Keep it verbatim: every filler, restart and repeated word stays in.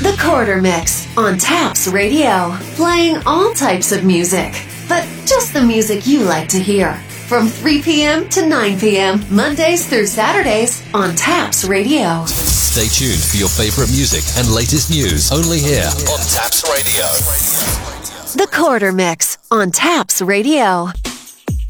The Quarter Mix on Taps Radio. Playing all types of music, but just the music you like to hear. From three p.m. to nine p.m. Mondays through Saturdays on Taps Radio. Stay tuned for your favorite music and latest news only here on Taps Radio. The Quarter Mix on Taps Radio.